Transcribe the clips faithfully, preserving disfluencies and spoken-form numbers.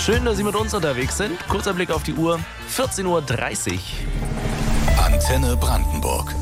Schön, dass Sie mit uns unterwegs sind. Kurzer Blick auf die Uhr, vierzehn Uhr dreißig. Antenne Brandenburg.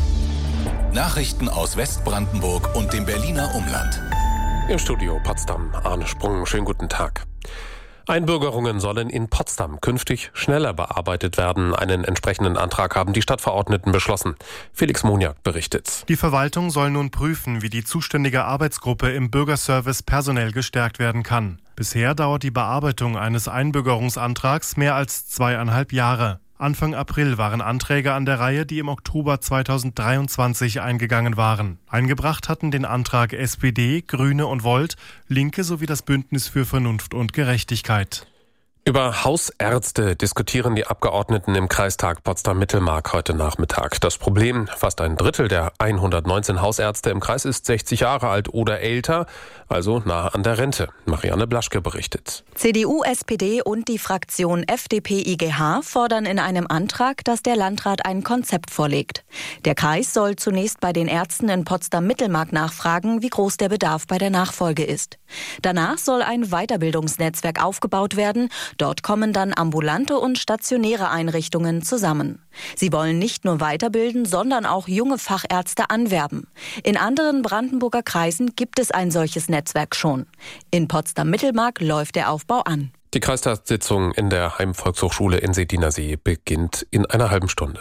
Nachrichten aus Westbrandenburg und dem Berliner Umland. Im Studio Potsdam, Arne Sprung, schönen guten Tag. Einbürgerungen sollen in Potsdam künftig schneller bearbeitet werden. Einen entsprechenden Antrag haben die Stadtverordneten beschlossen. Felix Moniak berichtet. Die Verwaltung soll nun prüfen, wie die zuständige Arbeitsgruppe im Bürgerservice personell gestärkt werden kann. Bisher dauert die Bearbeitung eines Einbürgerungsantrags mehr als zweieinhalb Jahre. Anfang April waren Anträge an der Reihe, die im Oktober zweitausenddreiundzwanzig eingegangen waren. Eingebracht hatten den Antrag S P D, Grüne und Volt, Linke sowie das Bündnis für Vernunft und Gerechtigkeit. Über Hausärzte diskutieren die Abgeordneten im Kreistag Potsdam-Mittelmark heute Nachmittag. Das Problem: Fast ein Drittel der hundertneunzehn Hausärzte im Kreis ist sechzig Jahre alt oder älter, also nahe an der Rente. Marianne Blaschke berichtet. C D U, S P D und die Fraktion F D P I G H fordern in einem Antrag, dass der Landrat ein Konzept vorlegt. Der Kreis soll zunächst bei den Ärzten in Potsdam-Mittelmark nachfragen, wie groß der Bedarf bei der Nachfolge ist. Danach soll ein Weiterbildungsnetzwerk aufgebaut werden. Dort kommen dann ambulante und stationäre Einrichtungen zusammen. Sie wollen nicht nur weiterbilden, sondern auch junge Fachärzte anwerben. In anderen Brandenburger Kreisen gibt es ein solches Netzwerk schon. In Potsdam-Mittelmark läuft der Aufbau an. Die Kreistagssitzung in der Heimvolkshochschule in Sedinersee beginnt in einer halben Stunde.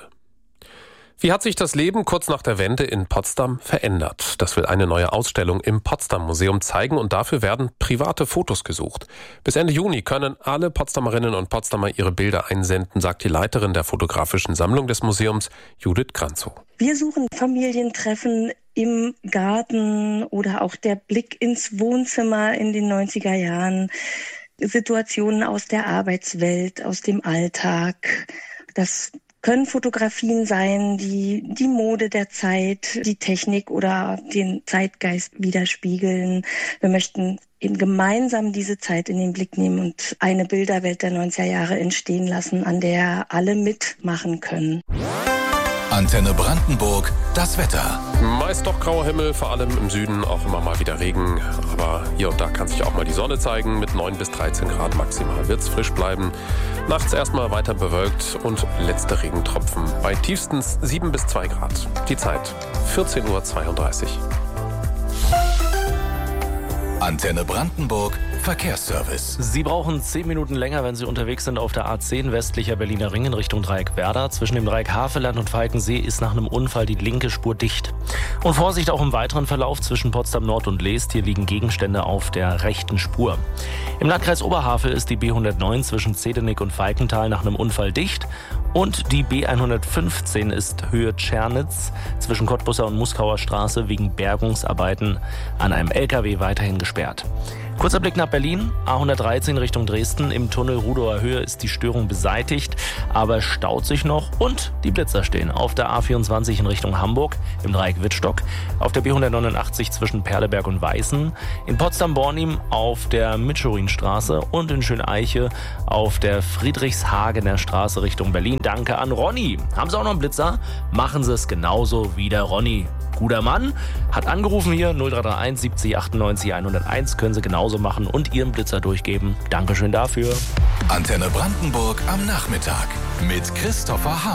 Wie hat sich das Leben kurz nach der Wende in Potsdam verändert? Das will eine neue Ausstellung im Potsdam-Museum zeigen und dafür werden private Fotos gesucht. Bis Ende Juni können alle Potsdamerinnen und Potsdamer ihre Bilder einsenden, sagt die Leiterin der fotografischen Sammlung des Museums, Judith Kranzow. Wir suchen Familientreffen im Garten oder auch der Blick ins Wohnzimmer in den neunziger Jahren, Situationen aus der Arbeitswelt, aus dem Alltag. Das können Fotografien sein, die die Mode der Zeit, die Technik oder den Zeitgeist widerspiegeln. Wir möchten eben gemeinsam diese Zeit in den Blick nehmen und eine Bilderwelt der neunziger Jahre entstehen lassen, an der alle mitmachen können. Antenne Brandenburg, das Wetter. Meist doch grauer Himmel, vor allem im Süden auch immer mal wieder Regen. Aber hier und da kann sich auch mal die Sonne zeigen. Mit neun bis dreizehn Grad maximal wird es frisch bleiben. Nachts erstmal weiter bewölkt und letzte Regentropfen bei tiefstens sieben bis zwei Grad. Die Zeit vierzehn Uhr zweiunddreißig. Antenne Brandenburg, Verkehrsservice. Sie brauchen zehn Minuten länger, wenn Sie unterwegs sind auf der A zehn westlicher Berliner Ring in Richtung Dreieck Werder. Zwischen dem Dreieck Havelland und Falkensee ist nach einem Unfall die linke Spur dicht. Und Vorsicht auch im weiteren Verlauf zwischen Potsdam Nord und Leest. Hier liegen Gegenstände auf der rechten Spur. Im Landkreis Oberhavel ist die B hundertneun zwischen Zedenik und Falkenthal nach einem Unfall dicht. Und die B hundertfünfzehn ist Höhe Tschernitz zwischen Cottbusser und Muskauer Straße wegen Bergungsarbeiten an einem L K W weiterhin gesperrt. Kurzer Blick nach Berlin, A hundertdreizehn Richtung Dresden. Im Tunnel Rudower Höhe ist die Störung beseitigt, aber staut sich noch und die Blitzer stehen auf der A vierundzwanzig in Richtung Hamburg, im Dreieck Wittstock, auf der B hundertneunundachtzig zwischen Perleberg und Weißen, in Potsdam-Bornim auf der Mitschurinstraße und in Schöneiche auf der Friedrichshagener Straße Richtung Berlin. Danke an Ronny. Haben Sie auch noch einen Blitzer? Machen Sie es genauso wie der Ronny. Guter Mann, hat angerufen hier null drei drei eins siebzig achtundneunzig hunderteins, können Sie genauso machen und Ihren Blitzer durchgeben. Dankeschön dafür. Antenne Brandenburg am Nachmittag mit Christopher Hahn.